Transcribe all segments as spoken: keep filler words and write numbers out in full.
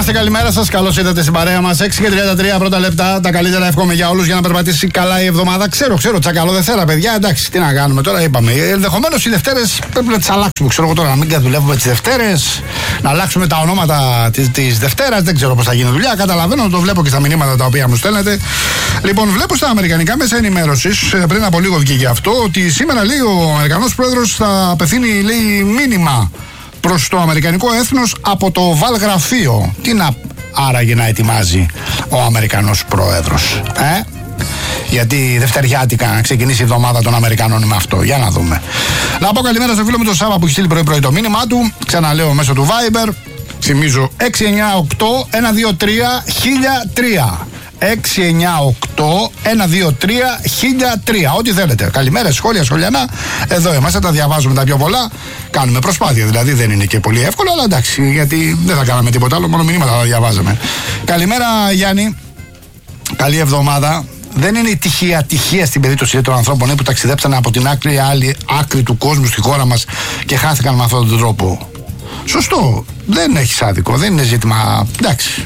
είμαστε, καλημέρα σας. Καλώς ήρθατε στην παρέα μας. έξι και τριάντα τρία πρώτα λεπτά. Τα καλύτερα εύχομαι για όλους για να περπατήσει καλά η εβδομάδα. Ξέρω, ξέρω, τσακαλό Δευτέρα, παιδιά. Εντάξει, τι να κάνουμε τώρα, είπαμε. Ενδεχομένως οι Δευτέρες πρέπει να τις αλλάξουμε. Ξέρω εγώ τώρα να μην δουλεύουμε τις Δευτέρες, να αλλάξουμε τα ονόματα της, της Δευτέρας. Δεν ξέρω πώς θα γίνει δουλειά. Καταλαβαίνω, το βλέπω και στα μηνύματα τα οποία μου στέλνετε. Λοιπόν, βλέπω στα αμερικανικά μέσα ενημέρωσης, πριν από λίγο βγήκε αυτό, ότι σήμερα λέει ο Αμερικανός πρόεδρος θα απευθύνει, λέει, μήνυμα προς το αμερικανικό έθνος από το Βαλγραφείο. Τι να άραγε να ετοιμάζει ο Αμερικανός πρόεδρος, ε? Γιατί δευτεριάτικα να ξεκινήσει η εβδομάδα των Αμερικανών με αυτό. Για να δούμε. Να πω καλημέρα στο φίλο μου τον Σάβα που έχει στείλει πρωί-πρωί το μήνυμά του. Ξαναλέω μέσω του Viber. Θυμίζω έξι εννιά οκτώ ένα δύο τρία χίλια τρία. έξι εννιά οκτώ ένα δύο τρία χίλια τρία. Ό,τι θέλετε. Καλημέρα, σχόλια, σχολιανά. Εδώ είμαστε, τα διαβάζουμε τα πιο πολλά. Κάνουμε προσπάθεια, δηλαδή δεν είναι και πολύ εύκολο, αλλά εντάξει, γιατί δεν θα κάναμε τίποτα άλλο, μόνο μηνύματα θα διαβάζαμε. Καλημέρα, Γιάννη. Καλή εβδομάδα. Δεν είναι η τυχαία τυχαία στην περίπτωση των ανθρώπων που ταξιδέψαν από την άκρη, άλλη άκρη του κόσμου στη χώρα μας και χάθηκαν με αυτόν τον τρόπο. Σωστό. Δεν έχει άδικο, δεν είναι ζήτημα. Εντάξει.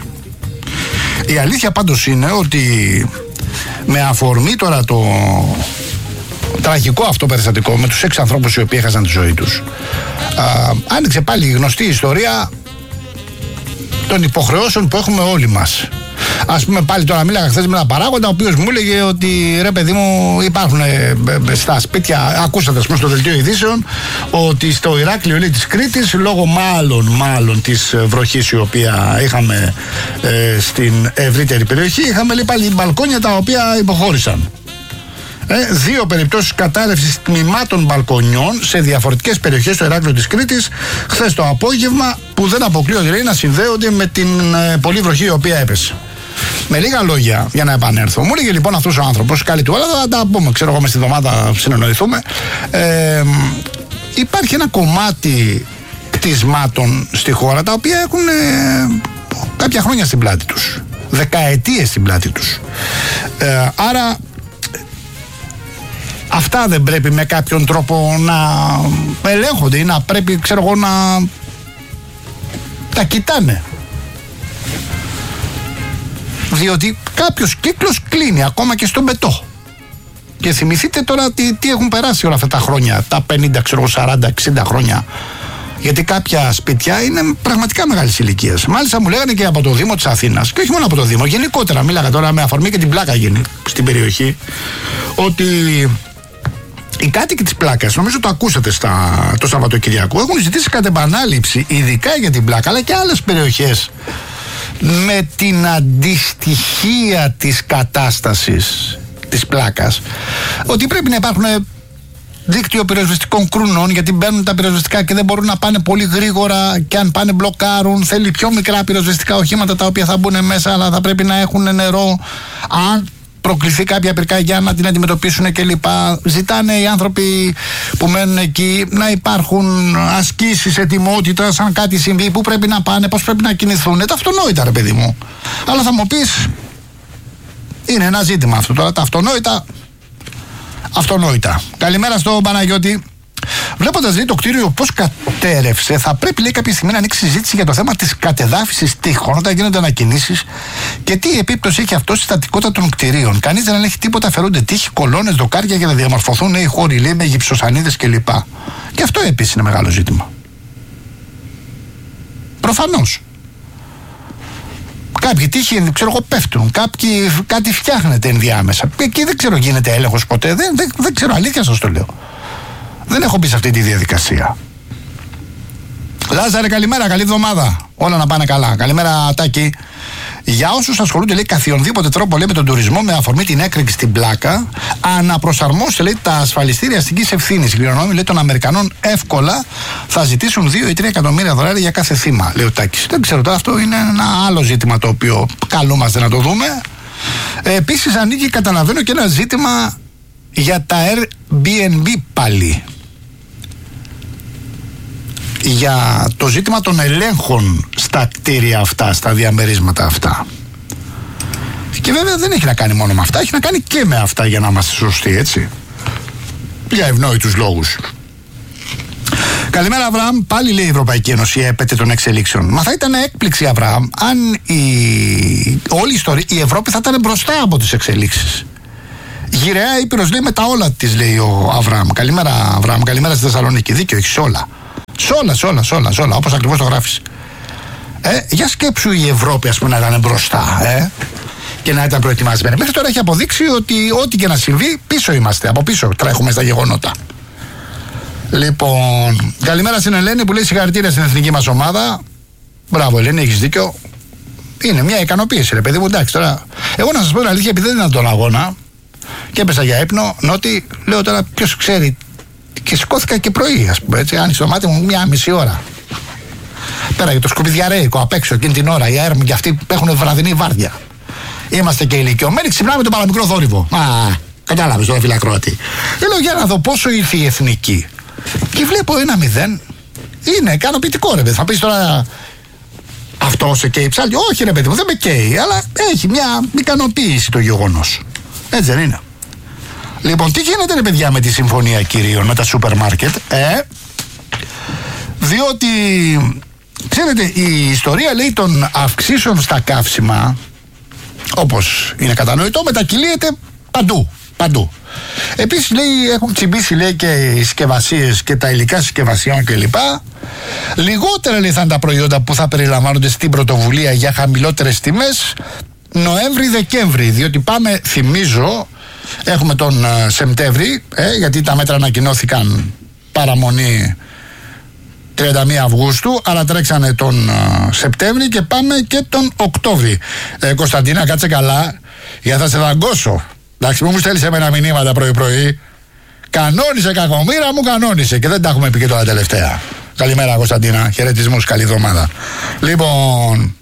Η αλήθεια πάντως είναι ότι με αφορμή τώρα το τραγικό αυτό περιστατικό με τους έξι ανθρώπους οι οποίοι έχασαν τη ζωή τους, α, άνοιξε πάλι η γνωστή ιστορία των υποχρεώσεων που έχουμε όλοι μας. Ας πούμε, πάλι τώρα μίλαγα χθες με ένα παράγοντα ο οποίος μου έλεγε ότι ρε παιδί μου, υπάρχουν ε, ε, στα σπίτια, ακούσατε ας πούμε στο δελτίο ειδήσεων ότι στο Ηράκλειο, λέει, της Κρήτης, λόγω μάλλον, μάλλον της βροχής η οποία είχαμε ε, στην ευρύτερη περιοχή, είχαμε, λέει, πάλι μπαλκόνια τα οποία υποχώρησαν. Ε, δύο περιπτώσεις κατάρρευσης τμήματων μπαλκονιών σε διαφορετικές περιοχές στο Ηράκλειο της Κρήτης χθες το απόγευμα, που δεν αποκλείονται, λέει, να συνδέονται με την ε, πολλή βροχή η οποία έπεσε. Με λίγα λόγια, για να επανέλθω, μου έλεγε λοιπόν αυτός ο άνθρωπος, καλή του, αλλά θα τα πούμε, ξέρω εγώ, μες στη εβδομάδα συνεννοηθούμε. Ε, υπάρχει ένα κομμάτι κτισμάτων στη χώρα τα οποία έχουν ε, κάποια χρόνια στην πλάτη τους, δεκαετίες στην πλάτη τους. Ε, άρα αυτά δεν πρέπει με κάποιον τρόπο να ελέγχονται ή να πρέπει, ξέρω εγώ, να τα κοιτάνε. Διότι κάποιος κύκλος κλείνει ακόμα και στον μπετό. Και θυμηθείτε τώρα τι, τι έχουν περάσει όλα αυτά τα χρόνια, τα πενήντα, ξέρω, σαράντα, εξήντα χρόνια. Γιατί κάποια σπίτια είναι πραγματικά μεγάλης ηλικίας. Μάλιστα μου λέγανε και από το Δήμο της Αθήνας, και όχι μόνο από το Δήμο, γενικότερα μίλαγα τώρα με αφορμή και την πλάκα γίνει στην περιοχή, ότι οι κάτοικοι της πλάκας, νομίζω το ακούσατε στα, το Σαββατοκυριακό, έχουν ζητήσει κατ' επανάληψη, ειδικά για την πλάκα, αλλά και άλλες περιοχές, με την αντιστοιχεία της κατάστασης της πλάκας, ότι πρέπει να υπάρχουν δίκτυο πυροσβεστικών κρουνών, γιατί μπαίνουν τα πυροσβεστικά και δεν μπορούν να πάνε πολύ γρήγορα, και αν πάνε μπλοκάρουν. Θέλει πιο μικρά πυροσβεστικά οχήματα τα οποία θα μπουν μέσα, αλλά θα πρέπει να έχουν νερό αν προκληθεί κάποια πυρκαγιά να την αντιμετωπίσουν κλπ. Ζητάνε οι άνθρωποι που μένουν εκεί να υπάρχουν ασκήσεις ετοιμότητας, αν κάτι συμβεί, πού πρέπει να πάνε, πώς πρέπει να κινηθούν. Τα αυτονόητα, ρε παιδί μου. Αλλά θα μου πεις, είναι ένα ζήτημα αυτό τώρα, τα αυτονόητα. Αυτονόητα. Καλημέρα στον Παναγιώτη. Βλέποντας, λέει, το κτίριο πώς κατέρευσε, θα πρέπει, λέει, κάποια στιγμή να ανοίξει συζήτηση για το θέμα της κατεδάφισης τείχων όταν γίνονται ανακοινήσεις και τι επίπτωση έχει αυτό στη στατικότητα των κτιρίων. Κανείς δεν ελέγχει τίποτα, αφαιρούνται τείχοι, κολόνες, δοκάρια για να διαμορφωθούν νέοι χώροι, λέει, με γυψοσανίδες κλπ. Και αυτό επίσης είναι μεγάλο ζήτημα. Προφανώς. Κάποιοι τείχοι, ξέρω εγώ, πέφτουν, κάποιοι κάτι φτιάχνεται ενδιάμεσα. Εκεί δεν ξέρω, γίνεται έλεγχος ποτέ. Δεν, δεν, δεν ξέρω, αλήθεια σας το λέω. Δεν έχω μπει σε αυτή τη διαδικασία. Λάζαρε, καλημέρα, καλή εβδομάδα. Όλα να πάνε καλά. Καλημέρα, Τάκη. Για όσους ασχολούνται, λέει, καθιονδήποτε τρόπο, λέει, με τον τουρισμό με αφορμή την έκρηξη στην πλάκα, αναπροσαρμόστε, λέει, τα ασφαλιστήρια αστικής ευθύνης. Οι κληρονόμοι, λέει, των Αμερικανών εύκολα θα ζητήσουν δύο ή τρία εκατομμύρια δολάρια για κάθε θύμα, λέει ο Τάκης. Δεν ξέρω τώρα, αυτό είναι ένα άλλο ζήτημα το οποίο καλούμαστε να το δούμε. Ε, επίσης, ανοίγει, καταλαβαίνω, και ένα ζήτημα για τα Airbnb πάλι. Για το ζήτημα των ελέγχων στα κτίρια αυτά, στα διαμερίσματα αυτά. Και βέβαια δεν έχει να κάνει μόνο με αυτά, έχει να κάνει και με αυτά, για να είμαστε σωστοί, έτσι. Για ευνόητους λόγους. Καλημέρα, Αβραάμ. Πάλι λέει η Ευρωπαϊκή Ένωση έπεται των εξελίξεων. Μα θα ήταν έκπληξη, Αβραάμ, αν η... όλη η ιστορία, η Ευρώπη θα ήταν μπροστά από τις εξελίξεις. Γυραιά Ήπειρος λέει με τα όλα της, λέει ο Αβραάμ. Καλημέρα, Αβραάμ. Καλημέρα στη Θεσσαλονίκη. Δίκιο έχεις, όλα. Σ' όλα, σ' όλα, σ' όλα, σ' όλα, όπως ακριβώς το γράφεις. Ε, για σκέψου η Ευρώπη, ας πούμε, να ήταν μπροστά, ε, και να ήταν προετοιμασμένη. Μέχρι τώρα έχει αποδείξει ότι ό,τι και να συμβεί, πίσω είμαστε. Από πίσω τρέχουμε στα γεγονότα. Λοιπόν, καλημέρα στην Ελένη που λέει συγχαρητήρια στην εθνική μας ομάδα. Μπράβο, Ελένη, έχεις δίκιο. Είναι μια ικανοποίηση, ρε παιδί μου. Εντάξει, τώρα. Εγώ να σας πω την αλήθεια, επειδή δεν ήταν τον αγώνα και έπεσα για ύπνο, νότι λέω τώρα ποιος ξέρει. Και σηκώθηκα και πρωί, ας πούμε, έτσι. Άνοιξε το μάτι μου μια μισή ώρα. Πέρα για το σκουπιδιαρέικο απ' έξω εκείνη την ώρα. Οι αέρμοι και αυτοί που έχουν βραδινή βάρδια. Είμαστε και ηλικιωμένοι, ξυπνάμε τον παραμικρό θόρυβο. Α, κατάλαβες τώρα, φιλακρότη. Λέω για να δω πόσο ήρθε η εθνική. Και βλέπω ένα μηδέν. Είναι ικανοποιητικό, ρε παιδί. Θα πεις τώρα αυτό σε καίει ψάλτη. Όχι, ρε παιδί μου, δεν με καίει, αλλά έχει μια ικανοποίηση το γεγονός. Έτσι δεν είναι? Λοιπόν, τι γίνεται, ρε παιδιά, με τη συμφωνία κυρίων, με τα σούπερ μάρκετ, ε? Διότι, ξέρετε, η ιστορία λέει των αυξήσεων στα καύσιμα, όπως είναι κατανοητό, μετακυλίεται παντού. Παντού. Επίσης λέει έχουν τσιμπήσει, λέει, και οι συσκευασίες και τα υλικά συσκευασιών κλπ. Λιγότερα, λέει, θα είναι τα προϊόντα που θα περιλαμβάνονται στην πρωτοβουλία για χαμηλότερες τιμές Νοέμβρη-Δεκέμβρη. Διότι πάμε, θυμίζω, έχουμε τον uh, Σεπτέμβρη, ε, γιατί τα μέτρα ανακοινώθηκαν παραμονή τριάντα μία Αυγούστου, αλλά τρέξανε τον uh, Σεπτέμβρη και πάμε και τον Οκτώβρη. Ε, Κωνσταντίνα, κάτσε καλά, για θα σε δαγκώσω. Εντάξει, μου στέλνεις εμένα μηνύματα πρωί-πρωί. Κανόνισε, κακομοίρα μου, κανόνισε. Και δεν τα έχουμε πει και τώρα τελευταία. Καλημέρα, Κωνσταντίνα. Χαιρετισμούς, καλή εβδομάδα. Λοιπόν,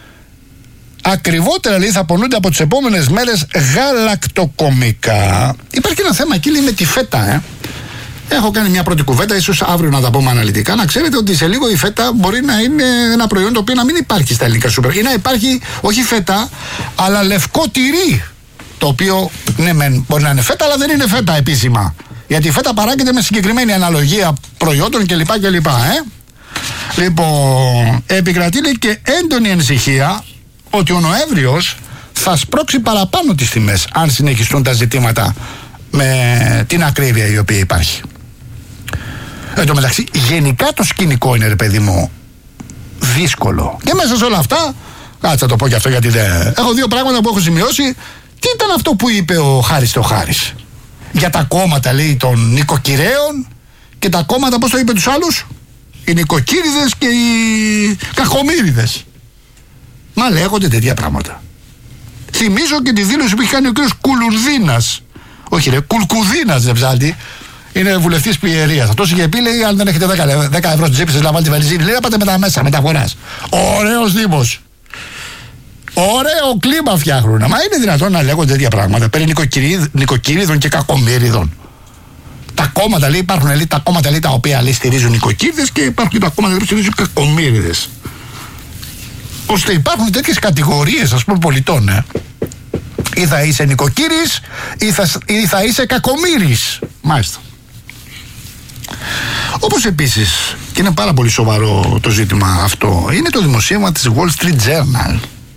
ακριβότερα, λέει, θα πονούνται από τις επόμενες μέρες γαλακτοκομικά. Υπάρχει ένα θέμα εκεί, λέει, με τη φέτα, ε. Έχω κάνει μια πρώτη κουβέντα, ίσως αύριο να τα πούμε αναλυτικά. Να ξέρετε ότι σε λίγο η φέτα μπορεί να είναι ένα προϊόν το οποίο να μην υπάρχει στα ελληνικά σούπερ. Ή να υπάρχει, όχι φέτα, αλλά λευκό τυρί. Το οποίο, ναι, μεν, μπορεί να είναι φέτα, αλλά δεν είναι φέτα επίσημα. Γιατί η φέτα παράγεται με συγκεκριμένη αναλογία προϊόντων κλπ. κλπ ε. Λοιπόν, επικρατεί, λέει, και έντονη ανησυχία ότι ο Νοέμβριος θα σπρώξει παραπάνω τις τιμές, αν συνεχιστούν τα ζητήματα με την ακρίβεια η οποία υπάρχει. Εν τω μεταξύ, γενικά το σκηνικό είναι, ρε παιδί μου, δύσκολο. Και μέσα σε όλα αυτά, κάτσε να το πω και αυτό γιατί δεν. Έχω δύο πράγματα που έχω σημειώσει. Τι ήταν αυτό που είπε ο Χάρης το Χάρης για τα κόμματα, λέει, των νοικοκυρέων και τα κόμματα, πώς το είπε τους άλλους, οι νοικοκύριδες και οι κακομύριδες. Μα λέγονται τέτοια πράγματα. Θυμίζω και τη δήλωση που είχε κάνει ο κύριος Κουλουνδίνας. Όχι, ρε, Κουλκουδίνας, δεν ψάλτη. Είναι βουλευτής Πιερίας. Αυτός είχε πει, λέει, αν δεν έχετε δέκα ευρώ στην τσέπη σας να βάλετε τη βαλιζίνη, λέει, να πάτε με τα μέσα μεταφοράς. Ωραίος Δήμος. Ωραίο κλίμα φτιάχνουν. Μα είναι δυνατόν να λέγονται τέτοια πράγματα περί νοικοκυρίδων και κακομύριδων? Τα κόμματα, λέει, υπάρχουν, λέει, τα κόμματα, λέει, τα οποία, λέει, στηρίζουν νοικοκύριδες και υπάρχουν και τα κόμματα, λέει, που στηρίζουν κακομύριδες. Ώστε υπάρχουν τέτοιες κατηγορίες, ας πούμε, πολιτών, ε. Ή θα είσαι νοικοκύρης ή θα, ή θα είσαι κακομύρης. Μάλιστα. Όπως επίσης, και είναι πάρα πολύ σοβαρό το ζήτημα αυτό, είναι το δημοσίευμα της Wall Street Journal,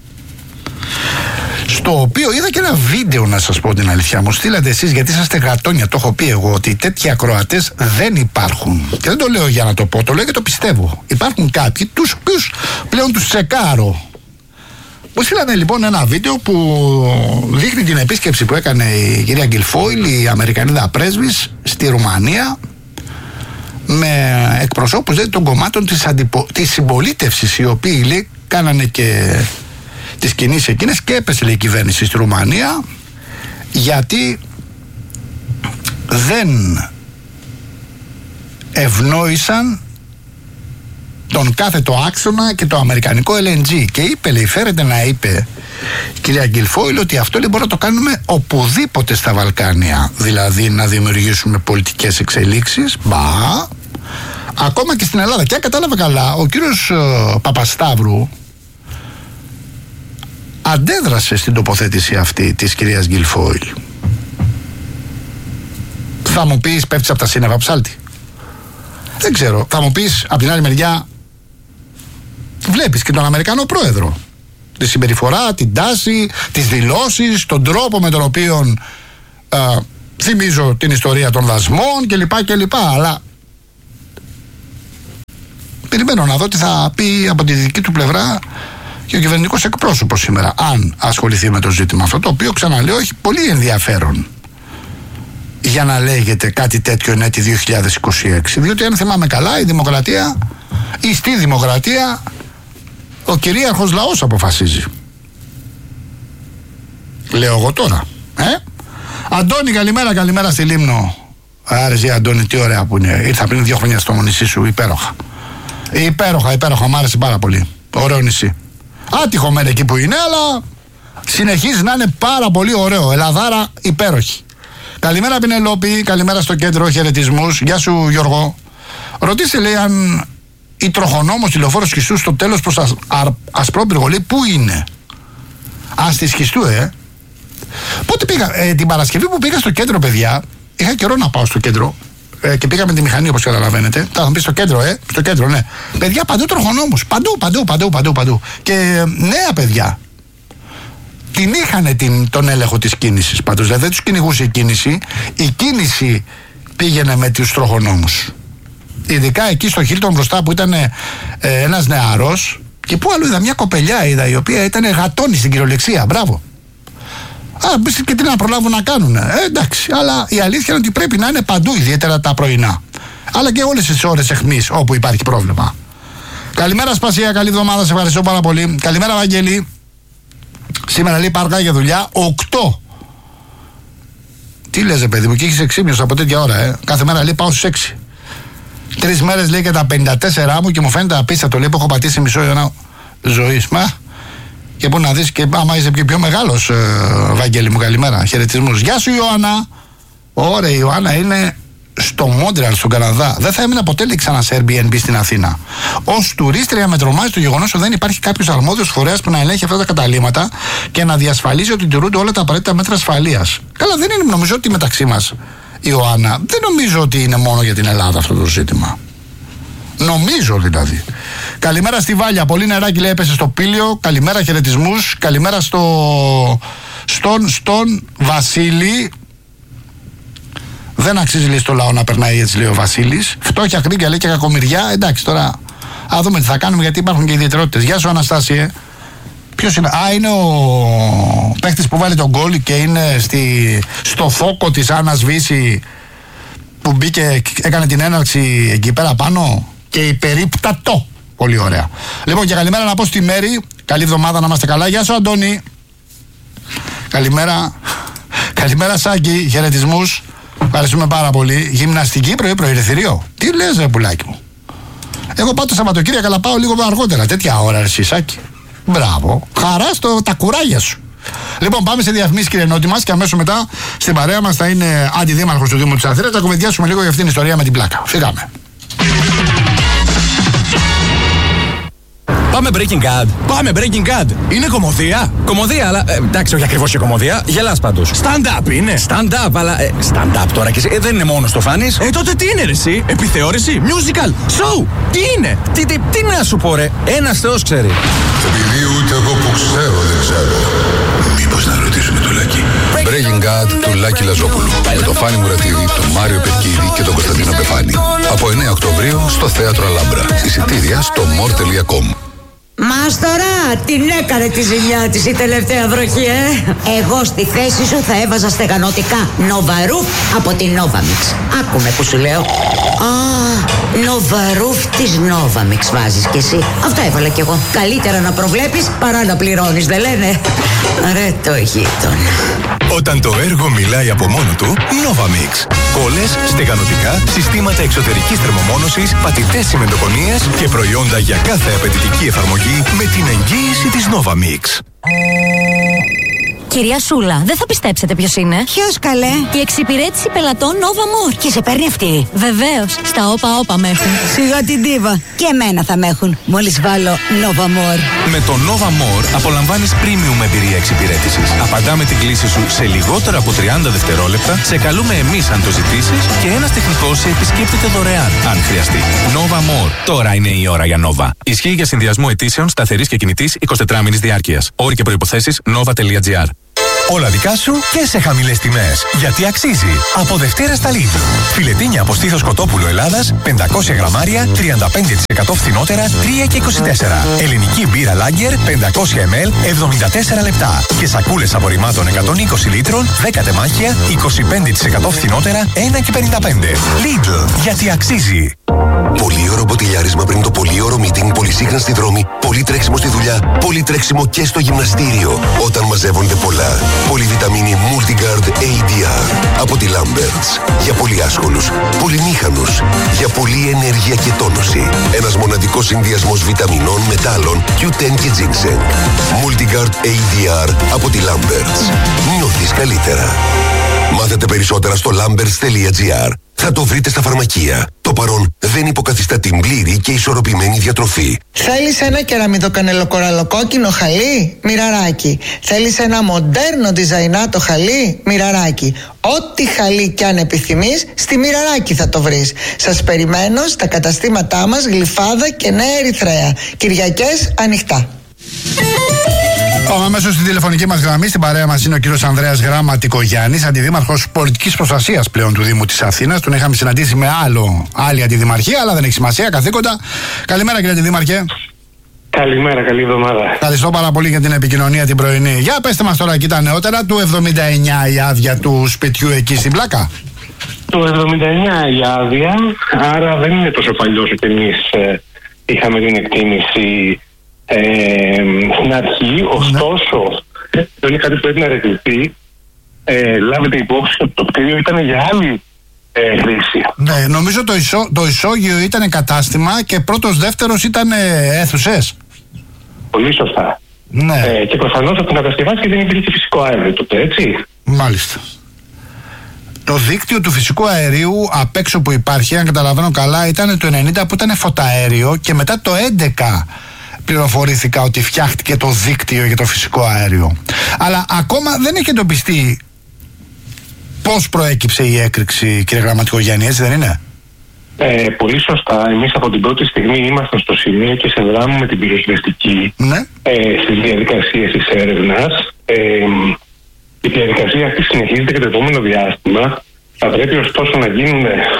στο οποίο είδα και ένα βίντεο, να σας πω την αλήθεια. Μου στείλατε εσείς, γιατί είσαστε γατόνια, το έχω πει εγώ, ότι τέτοιοι ακροατές δεν υπάρχουν. Και δεν το λέω για να το πω, το λέω και το πιστεύω. Υπάρχουν κάποιοι, τους οποίους πλέον τους τσεκάρω. Μου στείλανε λοιπόν ένα βίντεο που δείχνει την επίσκεψη που έκανε η κυρία Γκιλφόιλ, η Αμερικανίδα πρέσβης, στη Ρουμανία, με εκπροσώπους, δηλαδή, των κομμάτων της, αντιπο... της συμπολίτευσης, οι οποίοι, λέει, κάνανε και τις κινήσεις εκείνες και έπεσε, λέει, η κυβέρνηση στη Ρουμανία, γιατί δεν ευνόησαν τον κάθετο άξονα και το αμερικανικό ελ εν τζι. Και είπε, λέει, φέρεται να είπε η κυρία Γκιλφόιλ ότι αυτό, λέει, μπορεί να το κάνουμε οπουδήποτε στα Βαλκάνια. Δηλαδή να δημιουργήσουμε πολιτικές εξελίξεις, μπα, ακόμα και στην Ελλάδα. Και αν κατάλαβα καλά, ο κύριος uh, Παπασταύρου αντέδρασε στην τοποθέτηση αυτή της κυρίας Γκιλφόιλ. Θα μου πεις, πέφτεις από τα σύννεφα, ψάλτη? Δεν ξέρω. Θα μου πεις από την άλλη μεριά, βλέπεις και τον Αμερικανό πρόεδρο. Τη συμπεριφορά, την τάση, τις δηλώσεις, τον τρόπο με τον οποίο α, θυμίζω την ιστορία των δασμών κλπ. κλπ. Αλλά περιμένω να δω τι θα πει από τη δική του πλευρά και ο κυβερνητικός εκπρόσωπος σήμερα, αν ασχοληθεί με το ζήτημα αυτό, το οποίο ξαναλέω έχει πολύ ενδιαφέρον για να λέγεται κάτι τέτοιο εν έτη δύο χιλιάδες είκοσι έξι. Διότι αν θυμάμαι καλά, η δημοκρατία ή στη δημοκρατία ο κυρίαρχος λαός αποφασίζει. Λέω εγώ τώρα. Ε? Αντώνη, καλημέρα, καλημέρα στη Λίμνο. Άρεσε, Αντώνη, τι ωραία που είναι. Ήρθα πριν δύο χρόνια στο νησί σου, υπέροχα. Υπέροχα, υπέροχα, μ' άρεσε πάρα πολύ. Ωραίο νησί. Άτυχο μεν εκεί που είναι, αλλά συνεχίζει να είναι πάρα πολύ ωραίο. Ελλαδάρα υπέροχη. Καλημέρα Πινελόπη, καλημέρα στο κέντρο, χαιρετισμούς. Γεια σου Γιώργο. Ρωτήστε, λέει, αν η τροχονόμος τηλεοφόρος Σχιστού στο τέλος προς ασ, Ασπρόπυργο, λέει, πού είναι? Α, στη Σχιστού, ε. Πότε πήγα, ε, την Παρασκευή που πήγα στο κέντρο, παιδιά, είχα καιρό να πάω στο κέντρο ε, και πήγα με τη μηχανή, όπως καταλαβαίνετε. Θα μου πει στο κέντρο, ε, στο κέντρο, ναι. Παιδιά, παντού τροχονόμους, παντού, παντού, παντού, παντού, παντού. Και νέα παιδιά. Την είχανε την, τον έλεγχο της κίνησης πάντως, δηλαδή δεν τους κυνηγούσε η κίνηση, η κίνηση πήγαινε με τους τροχονόμους. Ειδικά εκεί στο Χίλτον μπροστά που ήταν ε, ένας νεαρός, και που άλλο είδα, μια κοπελιά είδα, η οποία ήταν γατόνη στην κυριολεξία, μπράβο. Α, και τι να προλάβουν να κάνουν. Ε, εντάξει, αλλά η αλήθεια είναι ότι πρέπει να είναι παντού, ιδιαίτερα τα πρωινά. Αλλά και όλες τις ώρες αιχμής όπου υπάρχει πρόβλημα. Καλημέρα Σπασία, καλή εβδομάδα, σε ευχαριστώ πάρα πολύ. Καλημέρα Βαγγέλη. Σήμερα λέει πάρκα για δουλειά οκτώ. Τι λες, ρε παιδί μου, και έχεις εξήμιος από τέτοια ώρα, ε. Κάθε μέρα λέει πάω στους έξι. Τρεις μέρες λέει και τα πενήντα τέσσερα μου και μου φαίνεται απίστευτο, λέει, που έχω πατήσει μισό αιώνα ζωής. Μα και πού να δεις, και άμα είσαι και πιο μεγάλος, ε, Βαγγέλη μου, καλημέρα. Χαιρετισμούς. Γεια σου Ιωάννα. Ωραία, η Ιωάννα είναι στο Μόντρεαλ, στον Καναδά. Δεν θα έμεινε ποτέ, λέει, ξανά σε Airbnb στην Αθήνα. Ως τουρίστρια με τρομάζει το γεγονός ότι δεν υπάρχει κάποιος αρμόδιος φορέας που να ελέγχει αυτά τα καταλύματα και να διασφαλίζει ότι τηρούνται όλα τα απαραίτητα μέτρα ασφαλείας. Καλά, δεν είναι, νομίζω ότι μεταξύ μας, Ιωάννα, δεν νομίζω ότι είναι μόνο για την Ελλάδα αυτό το ζήτημα. Νομίζω δηλαδή. Καλημέρα στη Βάλια. Πολύ νεράκι, λέει, έπεσε στο Πήλιο. Καλημέρα, χαιρετισμούς. Καλημέρα στο... στον, στον Βασίλη. Δεν αξίζει, λέει, στο λαό να περνάει έτσι, λέει ο Βασίλης. Φτώχεια, κρύβια, λέει, και κακομοιριά. Εντάξει, τώρα α δούμε τι θα κάνουμε, γιατί υπάρχουν και ιδιαιτερότητες. Γεια σου Αναστάσιε. Ποιος είναι? Α, είναι ο παίκτης που βάλει τον γκολ και είναι στη... στο φόκο της Άννας Βύση, που μπήκε, έκανε την έναρξη εκεί πέρα πάνω και υπερίπτατο. Πολύ ωραία. Λοιπόν, και καλημέρα να πω στη Μέρη. Καλή εβδομάδα, να είμαστε καλά. Γεια σου Αντώνη. Καλημέρα. Καλημέρα Σάκη, χαιρετισμούς. Ευχαριστούμε πάρα πολύ. Γυμναστική πρωί προηρεθήριο. Τι λες, ρε πουλάκι μου? Εγώ πάω το Σαββατοκύριακο, αλλά πάω λίγο αργότερα. Τέτοια ώρα, ρε Σάκη. Μπράβο. Χαρά στο τα κουράγια σου. Λοιπόν, πάμε σε διαφημίσεις, κύριε Νότι μας, και αμέσως μετά στην παρέα μας θα είναι αντιδήμαρχος του Δήμου της Αθήνας. Θα κουβεντιάσουμε λίγο για αυτήν την ιστορία με την πλάκα. Φύγαμε. Πάμε Breaking Bad. Πάμε Breaking Bad. Είναι κωμωδία. Κωμωδία, αλλά. Ε, εντάξει, όχι ακριβώς και κωμωδία. Γελάς πάντως. Stand-up είναι. Stand-up, αλλά. Ε, stand-up τώρα και εσύ. Ε, δεν είναι μόνο το φάνης. Ε, τότε τι είναι, ρε, εσύ? Επιθεώρηση, musical, show. Τι είναι? Τι, τι, τι να σου πω, ρε. Ένας Θεός ξέρει. Επειδή ούτε εγώ που ξέρω δεν ξέρω. Μήπως να ρωτήσουμε το Λάκη. Breaking Bad του Λάκη Λαζόπουλου. Με το Φάνη Μουρατίδη, τον Μάριο Πετκίδη και τον Κωνσταντίνο Πεφάνη. Από εννέα Οκτωβρίου στο Θέατρο Αλάμπρα. Εισιτήρια στο more τελεία com. Μάστορα, την έκανε τη ζημιά της η τελευταία βροχή, ε! Εγώ στη θέση σου θα έβαζα στεγανοτικά Νοβαρούφ από την Novamix. Άκουμε που σου λέω. Α, Νοβαρούφ της Novamix βάζεις κι εσύ. Αυτό έβαλα κι εγώ. Καλύτερα να προβλέπεις παρά να πληρώνεις, δεν λένε? Ρε το γείτονα. Όταν το έργο μιλάει από μόνο του, Novamix. Κόλλες, στεγανοτικά, συστήματα εξωτερικής θερμομόνωσης, πατητές συμμετοκονίες και προϊόντα για κάθε απαιτητική εφαρμογή με την εγγύηση της Novamix. Κυρία Σούλα, δεν θα πιστέψετε ποιος είναι. Ποιος καλέ? Η εξυπηρέτηση πελατών Nova More. Και σε παίρνει αυτή? Βεβαίως, στα όπα όπα με έχουν. Σιγά την τίβα. Και εμένα θα με έχουν. Μόλις βάλω Nova More. Με το Nova More απολαμβάνεις premium εμπειρία εξυπηρέτησης. Απαντάμε την κλήση σου σε λιγότερα από τριάντα δευτερόλεπτα, σε καλούμε εμείς αν το ζητήσεις και ένας τεχνικός σε επισκέπτεται δωρεάν αν χρειαστεί. Nova More. Τώρα είναι η ώρα για Nova. Ισχύει για συνδυασμό αιτήσεων σταθερής και κινητής εικοσιτετράμινης διάρκειας. Όροι και προϋποθέσεις nova.gr. Όλα δικά σου και σε χαμηλές τιμές. Γιατί αξίζει. Από Δευτέρα στα Lidl. Φιλετίνια από στήθος κοτόπουλο Ελλάδας, πεντακόσια γραμμάρια, τριάντα πέντε τοις εκατό φθηνότερα, τρία και είκοσι τέσσερα. Ελληνική μπύρα Lager, πεντακόσια μιλιλίτρα, εβδομήντα τέσσερα λεπτά. Και σακούλες απορριμμάτων εκατόν είκοσι λίτρων, δέκα τεμάχια, είκοσι πέντε τοις εκατό φθηνότερα, ένα και πενήντα πέντε. Lidl. Γιατί αξίζει. Πολύωρο μποτιλιάρισμα πριν το πολύωρο meeting, πολυσύχνα στη δρόμη, πολύ τρέξιμο στη δουλειά, πολύ τρέξιμο και στο γυμναστήριο. Όταν μαζεύονται πολλά. Πολυβιταμίνη Multigard έι ντι αρ από τη Lamberts. Για πολύ άσχολους, πολυμήχανους, για πολλή ενέργεια και τόνωση. Ένας μοναδικός συνδυασμός βιταμινών, μετάλλων, κιου τεν και ginseng. Multigard έι ντι αρ από τη Lamberts. Νιώθεις καλύτερα. Μάθετε περισσότερα στο lamberts τελεία gr. Θα το βρείτε στα φαρμακεία. Το παρόν δεν υποκαθιστά την πλήρη και ισορροπημένη διατροφή. Θέλεις ένα κεραμιδοκανελοκοραλοκόκκινο χαλί? Μοιραράκι. Θέλεις ένα μοντέρνο διζαϊνάτο χαλί? Μοιραράκι. Ό,τι χαλί κι αν επιθυμείς, στη Μοιραράκι θα το βρεις. Σας περιμένω στα καταστήματά μας Γλυφάδα και Νέα Ερυθρέα. Κυριακές ανοιχτά. Πάμε αμέσως στην τηλεφωνική μας γραμμή. Στην παρέα μας είναι ο κύριος Ανδρέας Γραμματικογιάννης, αντιδήμαρχος πολιτικής προστασίας πλέον του Δήμου της Αθήνας. Τον είχαμε συναντήσει με άλλο, άλλη αντιδημαρχία, αλλά δεν έχει σημασία, καθήκοντα. Καλημέρα, κύριε Αντιδήμαρχε. Καλημέρα, καλή εβδομάδα. Ευχαριστώ πάρα πολύ για την επικοινωνία την πρωινή. Για πέστε μας τώρα εκεί τα νεότερα. Του εβδομήντα εννιά η άδεια του σπιτιού εκεί στην Πλάκα. Το εβδομήντα εννιά η άδεια, άρα δεν είναι τόσο παλιό και εμείς ε, είχαμε την εκτίμηση ε, στην αρχή. Ωστόσο, ναι. δεν είναι κάτι που πρέπει να ρετηθεί. Ε, λάβετε υπόψη ότι το κτίριο ήταν για άλλη ε, χρήση. Ναι, νομίζω το, ισό, το ισόγειο ήταν κατάστημα και πρώτος δεύτερος ήταν ε, αίθουσες. Πολύ σωστά. Ναι. Ε, και προφανώς από την κατασκευάση και δεν υπήρχε φυσικό αέριο τότε, έτσι. Μάλιστα. Το δίκτυο του φυσικού αερίου απ' έξω που υπάρχει, αν καταλαβαίνω καλά, ήταν το ενενήντα που ήταν φωταέριο και μετά το έντεκα πληροφορήθηκα ότι φτιάχτηκε το δίκτυο για το φυσικό αέριο. Αλλά ακόμα δεν έχει εντοπιστεί πώς προέκυψε η έκρηξη, κύριε Γραμματικογιάννη, έτσι δεν είναι? Ε, πολύ σωστά. Εμείς από την πρώτη στιγμή ήμασταν στο σημείο και συνδράμουμε την πυροσβεστική ναι. ε, στις διαδικασίες της έρευνας. Ε, η διαδικασία αυτή συνεχίζεται και το επόμενο διάστημα. Θα πρέπει ωστόσο να γίνουν...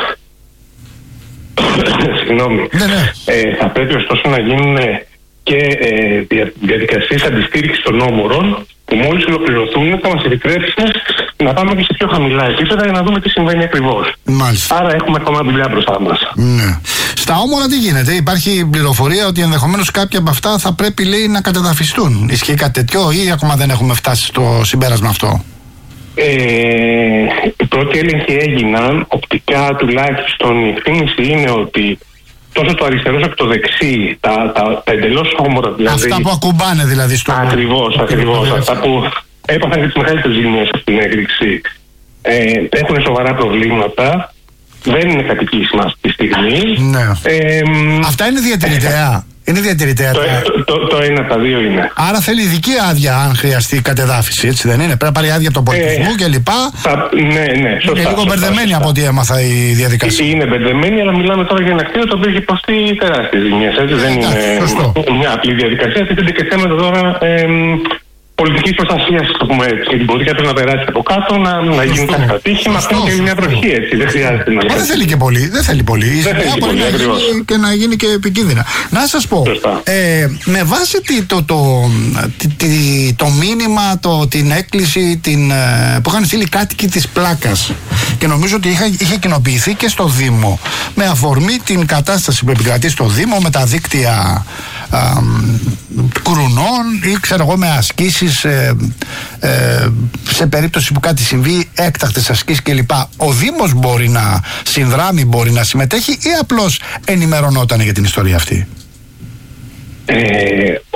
Συγγνώμη. Ναι, ναι. Ε, θα πρέπει ωστόσο να γίνουν και ε, δια, διαδικασίες αντιστήριξης των όμορων που μόλις ολοκληρωθούν θα μας επιτρέψουν να πάμε και σε πιο χαμηλά επίπεδα για να δούμε τι συμβαίνει ακριβώς. Μάλιστα. Άρα έχουμε ακόμα δουλειά μπροστά μας. Ναι. Στα όμορα τι γίνεται? Υπάρχει πληροφορία ότι ενδεχομένως κάποια από αυτά θα πρέπει, λέει, να κατεδαφιστούν. Ισχύει κάτι τέτοιο ή ακόμα δεν έχουμε φτάσει στο συμπέρασμα αυτό? Ε, οι πρώτοι έλεγχοι έγιναν. Οπτικά τουλάχιστον η εκτίμηση είναι ότι τόσο το αριστερό όσο και το δεξί, τα, τα, τα εντελώς όμορα δηλαδή. Αυτά που ακουμπάνε δηλαδή στο. Ακριβώς, ακριβώς. Αυτά που έπαθαν και τις μεγαλύτερες ζημιές από την έκρηξη. Ε, έχουν σοβαρά προβλήματα. Δεν είναι κατοικήσιμα αυτή τη στιγμή. Ναι. Ε, Αυτά είναι διατηρητέα. Είναι διατηρητέα. Το, το, το, το ένα από τα δύο είναι. Άρα θέλει ειδική άδεια αν χρειαστεί κατεδάφιση, έτσι δεν είναι? Πρέπει να πάρει άδεια από τον πολιτισμό ε, κλπ. Ναι, ναι, σωστά. Είναι λίγο μπερδεμένη από ό,τι έμαθα η διαδικασία. Είναι μπερδεμένη, αλλά μιλάμε τώρα για ένα κτίριο το οποίο έχει υποστεί τεράστιες ζημιές. Δεν είναι σωστό. Μια απλή διαδικασία. Τίθενται και θέματα τώρα ε, πολιτικής προστασίας, το πούμε έτσι. Γιατί μπορεί κάποιος να περάσει από κάτω, να, να γίνει κάποιο ατύχημα. Αυτό είναι και μια βροχή, έτσι. Δεν χρειάζεται να. Δεν θέλει και πολύ. Δεν θέλει πολύ. Η ζημιά μπορεί να γίνει και να γίνει και επικίνδυνα. Να σας πω, ε, με βάση το, το, το, το μήνυμα, το, την έκκληση την, που είχαν στείλει κάτοικοι της Πλάκας και νομίζω ότι είχε, είχε κοινοποιηθεί και στο Δήμο με αφορμή την κατάσταση που επικρατεί στο Δήμο με τα δίκτυα α, κουρουνών ή ξέρω εγώ με ασκήσεις ε, ε, σε περίπτωση που κάτι συμβεί, έκτακτες ασκήσεις κλπ. Ο Δήμος μπορεί να συνδράμει, μπορεί να συμμετέχει ή απλώς ενημερωνόταν για την ιστορία αυτή? Ε, ο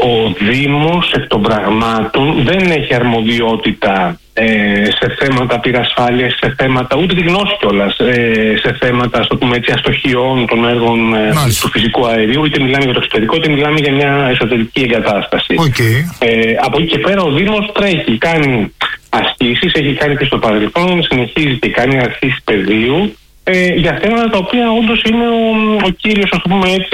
Δήμος εκ των πραγμάτων δεν έχει αρμοδιότητα ε, σε θέματα πυρασφάλειας, σε θέματα ούτε τη γνώση κιόλας, ε, σε θέματα, στο πούμε έτσι, αστοχιών των έργων ε, του φυσικού αερίου, είτε μιλάμε για το εξωτερικό, είτε μιλάμε για μια εσωτερική εγκατάσταση. Okay. Ε, από εκεί και πέρα ο Δήμος τρέχει, κάνει ασκήσεις, έχει κάνει και στο παρελθόν, συνεχίζει και κάνει ασκήσεις πεδίου, Ε, για θέματα τα οποία όντως είναι ο, ο κύριος, ας πούμε έτσι,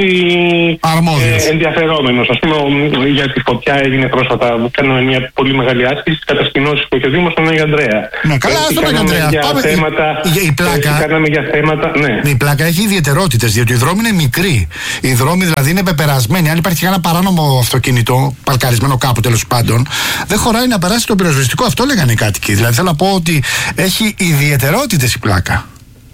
ε, ενδιαφερόμενος. Ας πούμε, ο, για τη φωτιά έγινε πρόσφατα, κάναμε μια πολύ μεγάλη άσκηση στις κατασκηνώσεις που έχει ο Δήμος στον Άγιο Ανδρέα. Ναι, καλά, αυτό το Ανδρέα. Για Πάμε, θέματα, η, η, πλάκα, κάναμε για θέματα, ναι. Η πλάκα έχει ιδιαιτερότητες, διότι οι δρόμοι είναι μικροί. Οι δρόμοι δηλαδή είναι πεπερασμένοι. Αν υπάρχει ένα παράνομο αυτοκίνητο, παρκαρισμένο κάπου τέλος πάντων, δεν χωράει να περάσει το πυροσβεστικό. Αυτό λέγανε οι κάτοικοι. Δηλαδή θέλω να πω ότι έχει ιδιαιτερότητες η πλάκα.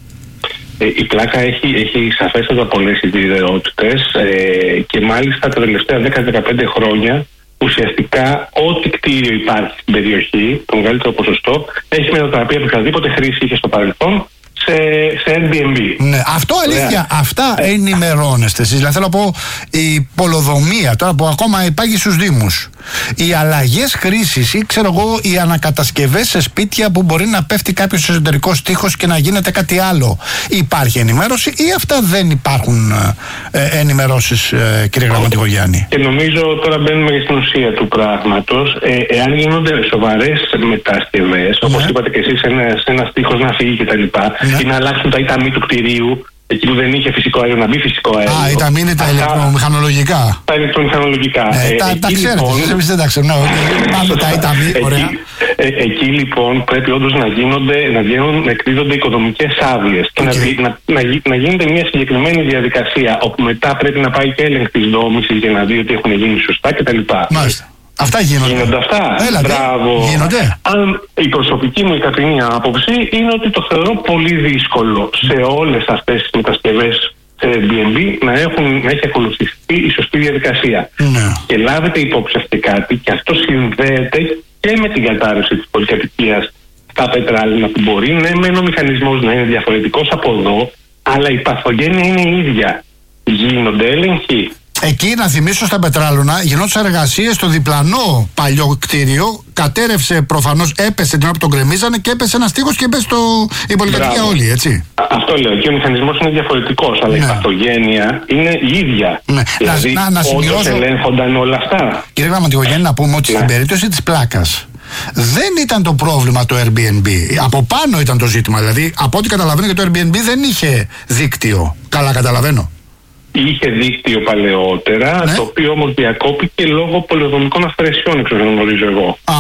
Η πλάκα έχει, έχει σαφέστατα πολλές ιδιαιτερότητες ε, και μάλιστα τα τελευταία δέκα με δεκαπέντε χρόνια ουσιαστικά ό,τι κτίριο υπάρχει στην περιοχή, το μεγαλύτερο ποσοστό, έχει μετατραπεί από οποιαδήποτε χρήση είχε στο παρελθόν σε, σε Airbnb. Ναι, αυτό αλήθεια, yeah. αυτά ε. ενημερώνεστε εσείς. Δηλαδή θέλω να πω η πολεοδομία τώρα που ακόμα υπάρχει στους Δήμους, οι αλλαγές χρήσης ή ξέρω εγώ οι ανακατασκευές σε σπίτια που μπορεί να πέφτει κάποιος εσωτερικός τοίχος και να γίνεται κάτι άλλο, υπάρχει ενημέρωση ή αυτά δεν υπάρχουν ε, ενημερώσεις, ε, κύριε Γραμματικογιάννη? Και νομίζω τώρα μπαίνουμε και στην ουσία του πράγματος. Ε, εάν γίνονται σοβαρές μετασκευές, yeah. όπως είπατε και εσείς, ένας ένα τοίχος να φύγει κτλ. Yeah. ή να αλλάξουν τα ιταμή του κτηρίου, εκεί που δεν είχε φυσικό αέριο να μπει φυσικό αέριο. Α, ιταμή είναι τα ηλεκτρομηχανολογικά. Τα ηλεκτρομηχανολογικά. Ε, ε, τα, τα ξέρετε, λοιπόν, εμείς δεν τα ξέρουμε. Πάμε τα ιταμή, ωραία. Ε, εκεί λοιπόν πρέπει όντως να γίνονται, να, γίνονται, να εκδίδονται οικοδομικές άδειες και okay. να, να, να, να γίνεται μια συγκεκριμένη διαδικασία όπου μετά πρέπει να πάει και έλεγχο της δόμησης για να δει ότι έχουν γίνει σωστά κτλ. Μάλιστα. Αυτά γίνονται. Γίνονται αυτά. Έλα, μπράβο. Γίνονται. Αν η προσωπική μου η καθημερινή άποψη είναι ότι το θεωρώ πολύ δύσκολο σε όλες αυτές τις μετασκευές σε Airbnb να, έχουν, να έχει ακολουθηθεί η σωστή διαδικασία. Ναι. Και λάβετε υπόψη αυτή κάτι, και αυτό συνδέεται και με την κατάρρευση της πολυκατοικίας στα πετράλαινα, που μπορεί ναι μεν ο μηχανισμός να είναι διαφορετικός από εδώ, αλλά η παθογένεια είναι η ίδια. Γίνονται έλεγχοι. Εκεί να θυμίσω στα πετράλωνα γινόντουσαν εργασίες στο διπλανό παλιό κτίριο. Κατέρευσε προφανώς, έπεσε την ώρα που τον γκρεμίζανε και έπεσε ένας τείχος και έπεσε το... η πολυκατοικία όλη, έτσι. Α, αυτό λέω. Και ο μηχανισμός είναι διαφορετικός, αλλά ναι. η παθογένεια είναι η ίδια. Ναι. Δηλαδή, να, να σημειώσω... ελέγχονταν όλα αυτά. Κύριε Γραμματικογιάννη, να πούμε ότι ναι. στην περίπτωση της πλάκας δεν ήταν το πρόβλημα το Airbnb. Από πάνω ήταν το ζήτημα. Δηλαδή, από ό,τι καταλαβαίνω και το Airbnb δεν είχε δίκτυο. Καλά καταλαβαίνω. Είχε δίκτυο παλαιότερα, ναι. το οποίο όμως διακόπηκε λόγω πολεοδομικών αυθαιρεσιών, εξ όσων γνωρίζω εγώ. Α.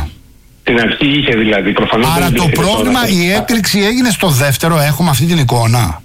Στην αρχή είχε δηλαδή προφανώς. Άρα το πρόβλημα, τώρα, η έκρηξη έγινε στο δεύτερο, έχουμε αυτή την εικόνα.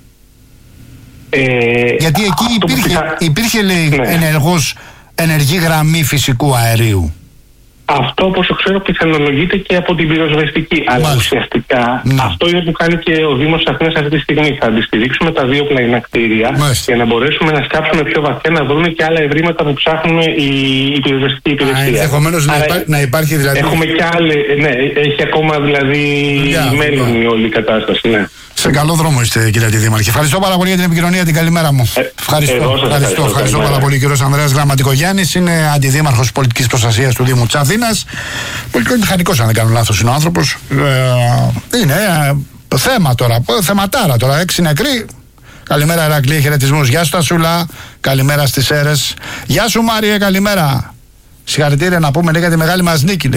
Ε, Γιατί εκεί υπήρχε, είχα... υπήρχε λέει, ναι. ενεργός, ενεργή γραμμή φυσικού αερίου. Αυτό, όπως ξέρω, πιθανολογείται και από την πυροσβεστική. Αλλά Μάλιστα. ουσιαστικά ναι. αυτό είναι που κάνει και ο Δήμος Αθήνας αυτή τη στιγμή. Θα αντιστηρίξουμε τα δύο πλαϊνά κτίρια για να μπορέσουμε να σκάψουμε πιο βαθιά, να βρούμε και άλλα ευρήματα που ψάχνουν η, η πυροσβεστική υπηρεσία. Ενδεχομένως να, υπά... να υπάρχει δηλαδή. Έχουμε και άλλε. Ναι, έχει ακόμα δηλαδή yeah, μέλλον yeah. η όλη η κατάσταση. Ναι. Σε καλό δρόμο είστε, κύριε Αντιδήμαρχε. Ευχαριστώ πάρα πολύ για την επικοινωνία, την καλημέρα μου. Ε, ευχαριστώ, ευχαριστώ, ευχαριστώ, ευχαριστώ πάρα πολύ. Κύριος Ανδρέας Γραμματικογιάννης είναι αντιδήμαρχος πολιτικής προστασίας του Δήμου της Αθήνας. Πολιτικομηχανικός, αν δεν κάνω λάθος, είναι ο άνθρωπος. Ε, είναι ε, θέμα τώρα, θεματάρα τώρα. Έξι νεκροί. Καλημέρα, Ηρακλή, χαιρετισμούς. Γεια σου, Τασούλα. Καλημέρα στις Σέρρες. Γεια σου, Μάριε, καλημέρα. Συγχαρητήρια να πούμε για τη μεγάλη μας νίκη.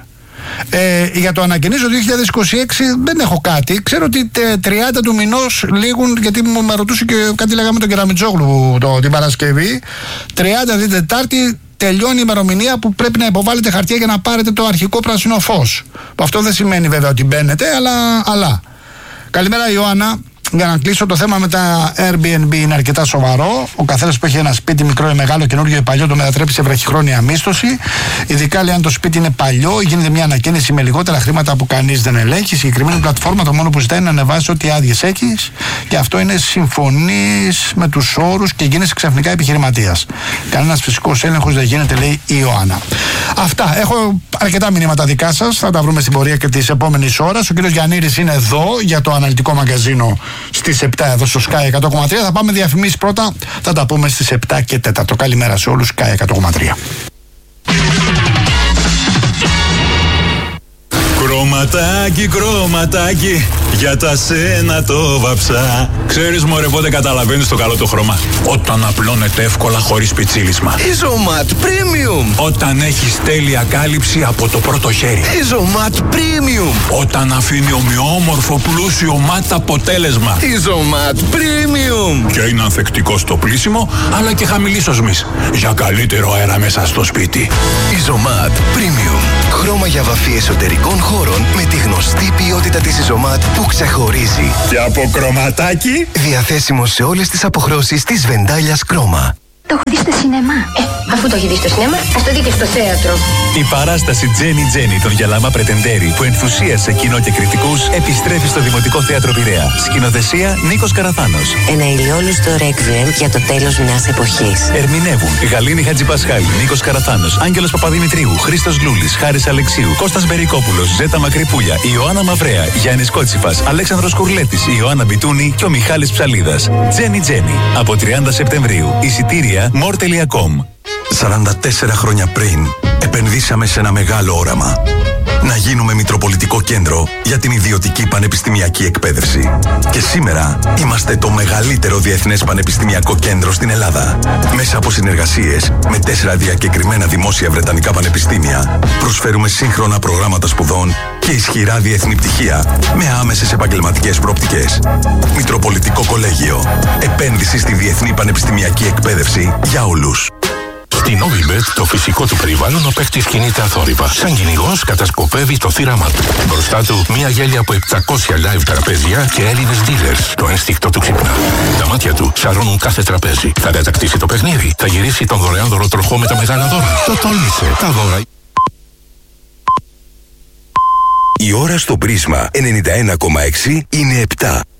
Ε, για το ανακοινήσω δύο χιλιάδες είκοσι έξι δεν έχω κάτι. Ξέρω ότι τριάντα του μηνός λήγουν, γιατί μου με ρωτούσε και κάτι λέγαμε τον Κεραμιτζόγλου το, την Παρασκευή. τριάντα την Τετάρτη τελειώνει η ημερομηνία που πρέπει να υποβάλλετε χαρτιά για να πάρετε το αρχικό πράσινο φως. Αυτό δεν σημαίνει βέβαια ότι μπαίνετε, αλλά. αλλά. Καλημέρα, Ιωάννα. Για να κλείσω, το θέμα με τα Airbnb είναι αρκετά σοβαρό. Ο καθένας που έχει ένα σπίτι μικρό ή μεγάλο, καινούριο ή παλιό, το μετατρέπει σε βραχυχρόνια μίσθωση. Ειδικά λέει αν το σπίτι είναι παλιό, γίνεται μια ανακαίνιση με λιγότερα χρήματα που κανείς δεν ελέγχει. Η συγκεκριμένη πλατφόρμα το μόνο που ζητάει είναι να ανεβάσει ό,τι άδειες έχεις, και αυτό είναι συμφωνείς με τους όρους και γίνεσαι ξαφνικά επιχειρηματίας. Κανένας φυσικός έλεγχος δεν γίνεται, λέει η Ιωάννα. Αυτά. Έχω αρκετά μηνύματα δικά σας. Θα τα βρούμε στην πορεία και της επόμενης ώρας. Ο κ. Γιαννήρης είναι εδώ για το αναλυτικό μαγκαζίνο στις επτά εδώ στο Sky εκατό κόμμα τρία. Θα πάμε διαφημίσεις πρώτα, θα τα πούμε στις επτά και τέσσερα. Καλημέρα σε όλους, Sky εκατό κόμμα τρία. Κρωματάκι, κρωματάκι, για τα σένα το βαψά. Ξέρεις μωρέ πότε καταλαβαίνεις το καλό το χρώμα? Όταν απλώνεται εύκολα χωρίς πιτσίλισμα. Ιζωμάτ Premium. Όταν έχεις τέλεια κάλυψη από το πρώτο χέρι. Ιζωμάτ Premium. Όταν αφήνει ομοιόμορφο πλούσιο μάτ αποτέλεσμα. Ιζωμάτ Premium. Και είναι ανθεκτικό στο πλύσιμο, αλλά και χαμηλής οσμής, για καλύτερο αέρα μέσα στο σπίτι. Ιζωμάτ Premium. Χρώμα για βαφή εσωτερικών χώρων με τη γνωστή ποιότητα της Ιζωμάτ που ξεχωρίζει. Και από κρωματάκι, διαθέσιμο σε όλες τις αποχρώσεις της Βεντάλιας Κρόμα. Το έχω δει στο σινεμά. Ε, αφού το έχει δει στο σινεμά, ας το δείτε στο θέατρο. Η παράσταση Τζένι Τζένι των Γιαλάμα Πρετεντέρη που ενθουσίασε κοινό και κριτικούς επιστρέφει στο Δημοτικό Θέατρο Πειραιά. Σκηνοθεσία Νίκος Καραθάνος. Ένα ηλιόλουστο ρέκβιεμ για το τέλος μιας εποχής. Ερμηνεύουν Γαλήνη Χατζηπασχάλη, Νίκος Καραθάνος, Άγγελος Παπαδημητρίου, Χρήστος Λούλης, Χάρης Αλεξίου, Κώστας Μπερικόπουλος, Ζέτα Μακρυπούλια, Ιωάννα Μαυρέα, Γιάννης Κότσιφας, Αλέξανδρος Κουρλέτης, Ιωάννα Μπιτούνη και ο Μιχάλης Ψαλίδας. Τζένι Τζένι από τριάντα Σεπτεμβρίου. Εισιτήρια more τελεία com. σαράντα τέσσερα χρόνια πριν επενδύσαμε σε ένα μεγάλο όραμα. Να γίνουμε Μητροπολιτικό Κέντρο για την ιδιωτική πανεπιστημιακή εκπαίδευση. Και σήμερα είμαστε το μεγαλύτερο διεθνές πανεπιστημιακό κέντρο στην Ελλάδα. Μέσα από συνεργασίες με τέσσερα διακεκριμένα δημόσια βρετανικά πανεπιστήμια, προσφέρουμε σύγχρονα προγράμματα σπουδών και ισχυρά διεθνή πτυχία με άμεσες επαγγελματικές προοπτικές. Μητροπολιτικό Κολέγιο. Επένδυση στη διεθνή πανεπιστημιακή εκπαίδευση για όλους. Στην Novibet, το φυσικό του περιβάλλον, ο παίκτης κινείται αθόρυβα. Σαν κυνηγός κατασκοπεύει το θύραμά του. Μπροστά του, μια γέλια από επτακόσια live τραπέζια και Έλληνες dealers. Το ένστικτο του ξυπνά. Τα μάτια του σαρώνουν κάθε τραπέζι. Θα κατακτήσει το παιχνίδι. Θα γυρίσει τον δωρεάν δωροτροχό με τα μεγάλα δώρα. Το τόλμησε. Τα δώρα. Η ώρα στο Πρίσμα ενενήντα ένα κόμμα έξι είναι επτά.